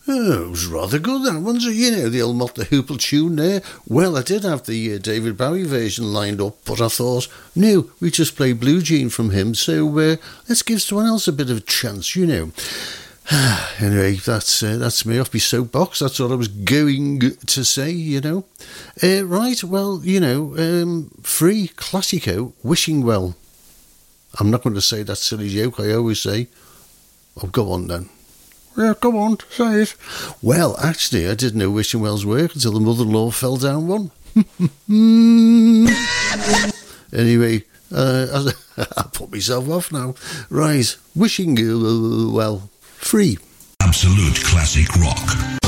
Oh, it was rather good, that one. So, you know, the old Mott the Hoople tune there. Well, I did have the David Bowie version lined up, but I thought, no, we just play Blue Jean from him, so let's give someone else a bit of a chance, you know. Anyway, that's me off my soapbox. That's what I was going to say, you know. Right, well, you know, Free Classico, Wishing Well. I'm not going to say that silly joke I always say. Oh, go on then. Yeah, come on, say it. Well, actually, I didn't know Wishing Well's work until the mother-in-law fell down one. Anyway, I put myself off now. Right, Wishing Well, Free. Absolute classic rock.